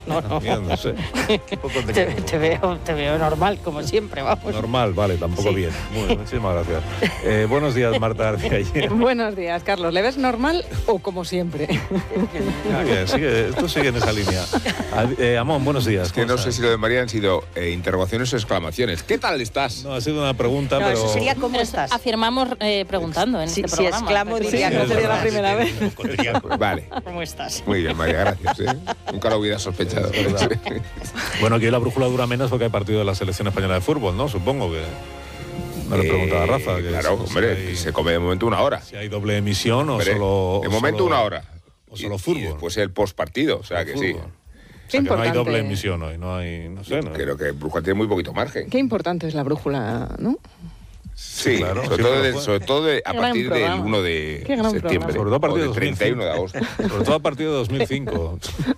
No sé. Te veo normal, como siempre, vamos. Normal, vale, tampoco Sí. bien. Muy bien, muchísimas gracias. Buenos días, Marta García. Buenos días, Carlos. ¿Le ves normal o como siempre? Muy bien, tú sigue en esa línea. Amón, buenos días. Es que no sé si lo de María han sido interrogaciones o exclamaciones. ¿Qué tal estás? No, ha sido una pregunta, No, pero... eso sería ¿cómo estás? Afirmamos preguntando en Si este programa. exclamo, diría Sí, no ¿cómo sería la estás? primera vez. Vale. ¿Cómo estás? Muy bien, María, gracias. Nunca lo hubiera sospechado. Bueno, que hoy la brújula dura menos porque hay partido de la selección española de fútbol, ¿no? Supongo que... Me lo preguntaba Rafa. Que Claro, si hombre, hay- se come de momento una hora. Si hay doble emisión o Hombre, solo... de momento una hora. O solo Y fútbol. después el postpartido, o sea que sí. Fútbol. O Qué sea, que no hay importante. doble emisión hoy, no hay... No sé, ¿no? Creo que Brújula tiene muy poquito margen. Qué importante es la brújula, ¿no? Sí, claro, sobre, siempre todo lo de- fue. sobre todo de- a Qué gran partir del programa. 1 de Qué gran septiembre. programa. Sobre todo a partir o de del 31 de 2005. agosto. Sobre todo a partir de 2005.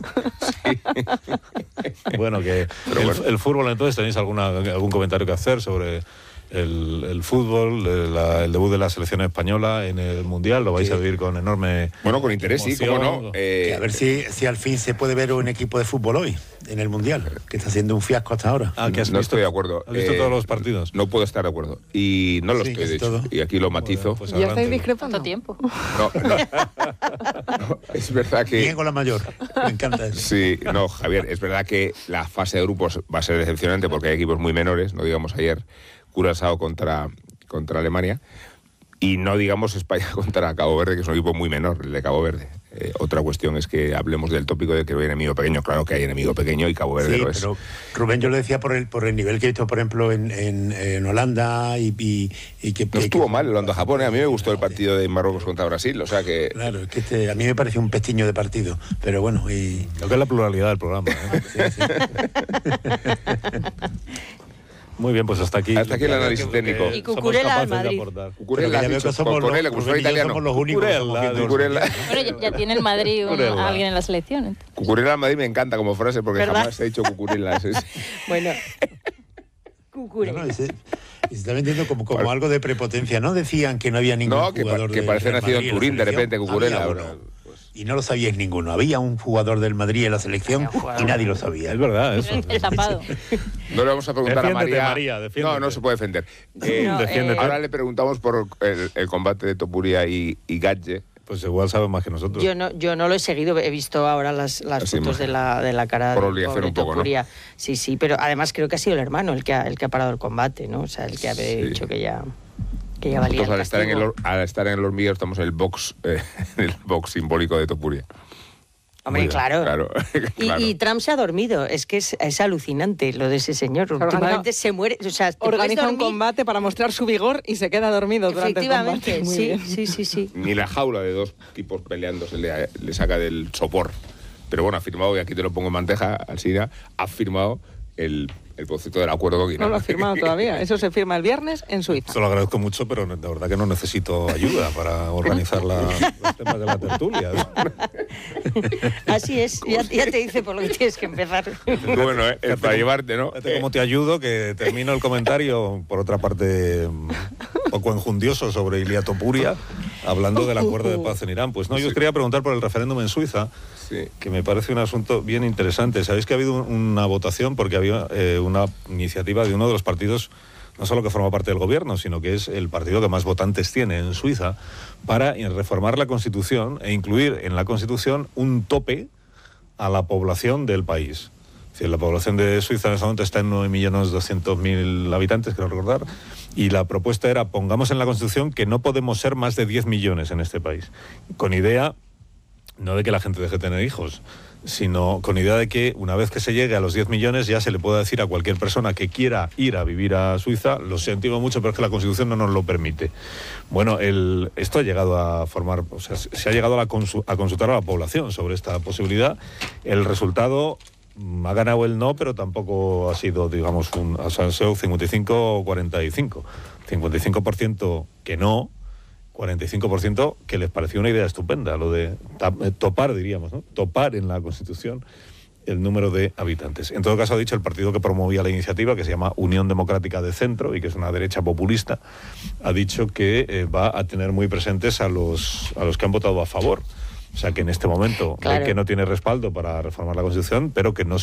Bueno, que el fútbol, entonces, ¿tenéis algún comentario que hacer sobre el fútbol, el debut de la selección española en el Mundial? ¿Lo vais a vivir con enorme Bueno, con interés, sí, cómo no. emoción? A ver si al fin se puede ver un equipo de fútbol hoy, en el Mundial, que está haciendo un fiasco hasta ahora. Ah, que has No visto- estoy de acuerdo. ¿Has visto todos los partidos? No puedo estar de acuerdo. Y no lo Sí, estoy, casi de hecho. todo. Y aquí lo matizo. Pues ¿Ya adelante. estáis discrepando? ¿Cuánto tiempo? No, es verdad que... Bien con la mayor, me encanta eso. Sí, no, Javier, es verdad que la fase de grupos va a ser decepcionante porque hay equipos muy menores, no digamos ayer Curazao contra Alemania, y no digamos España contra Cabo Verde, que es un equipo muy menor, el de Cabo Verde. Otra cuestión es que hablemos del tópico de que no hay enemigo pequeño. Claro que hay enemigo pequeño y Cabo Verde Sí, lo es. pero Rubén, yo lo decía por el nivel que he visto, por ejemplo, en Holanda y que... No estuvo mal el Holanda-Japón, A mí me gustó el partido de Marruecos contra Brasil, o sea que... Claro, es que a mí me pareció un pestiño de partido, pero bueno, y... Lo que es la pluralidad del programa, ¿eh? Sí, sí. Muy bien, pues hasta aquí. Hasta aquí el análisis técnico. Y Somos Cucurella al capaces de Madrid. aportar. Cucurella, Pero has que ya dicho, veo que somos con él, los- como si fuera Rubén y yo italiano. somos los únicos que somos bien Cucurella. Bueno, ya tiene el Madrid Cucurella. alguien en la selección. ¿eh? Cucurella al Madrid me encanta como frase porque ¿Verdad? jamás he dicho Cucurella. Bueno, No, Cucurella. y se está vendiendo como algo de prepotencia. No decían que no había ningún No, que jugador que del parece Real nacido en Madrid la Turín de selección. repente, Cucurella. Había Bueno, uno. Y no lo sabíais ninguno. Había un jugador del Madrid en la selección y nadie lo sabía. Es verdad, eso. El tapado. No le vamos a preguntar Defiéndete, a María, defiéndete. No se puede defender. Defiéndete. Ahora le preguntamos por el combate de Topuria y Gatge. Pues igual sabe más que nosotros. Yo no lo he seguido, he visto ahora las Así fotos más. de la cara Por del obligación pobre un poco, ¿no? Topuria. Sí, pero además creo que ha sido el hermano el que ha parado el combate, ¿no? O sea, el que ha Sí. dicho que ya valía Nosotros el castigo. al estar en el hormiguero estamos en el box simbólico de Topuria. Hombre, Muy bien, claro. Claro, claro. Y Trump se ha dormido. Es que es alucinante lo de ese señor. Últimamente se muere. O sea, te puedes Organiza un dormir. combate para mostrar su vigor y se queda dormido durante el combate. Efectivamente, Muy bien. sí. Ni la jaula de dos tipos peleándose le saca del sopor. Pero bueno, ha firmado, y aquí te lo pongo en bandeja, Alsina, ha firmado el concepto del acuerdo de No lo ha firmado todavía. Eso se firma el viernes en Suiza. Se lo agradezco mucho, pero de verdad que no necesito ayuda para organizar los temas de la tertulia. Así es. Ya te dice por lo que tienes que empezar. Bueno, es para llevarte, ¿no? Fíjate cómo te ayudo, que termino el comentario, por otra parte, un poco enjundioso sobre Ilia Topuria, hablando del acuerdo de paz en Irán. Pues no, yo os quería preguntar por el referéndum en Suiza, Sí. que me parece un asunto bien interesante. Sabéis que ha habido una votación porque había una iniciativa de uno de los partidos, no solo que forma parte del gobierno, sino que es el partido que más votantes tiene en Suiza, para reformar la Constitución e incluir en la Constitución un tope a la población del país. Es decir, la población de Suiza en este momento está en 9.200.000 habitantes, creo recordar, y la propuesta era, pongamos en la Constitución que no podemos ser más de 10 millones en este país, con idea no de que la gente deje de tener hijos, sino con idea de que una vez que se llegue a los 10 millones ya se le pueda decir a cualquier persona que quiera ir a vivir a Suiza, lo sentimos mucho, pero es que la Constitución no nos lo permite. Bueno, esto ha llegado a formar, o sea, se ha llegado a consultar a la población sobre esta posibilidad. El resultado ha ganado el no, pero tampoco ha sido, digamos, ha sido 55 o 45. 55% que no, 45% que les pareció una idea estupenda, lo de topar, diríamos, ¿no? Topar en la Constitución el número de habitantes. En todo caso, ha dicho el partido que promovía la iniciativa, que se llama Unión Democrática de Centro y que es una derecha populista, ha dicho que va a tener muy presentes a los que han votado a favor O sea, que en este momento Claro. ve que no tiene respaldo para reformar la Constitución, pero que no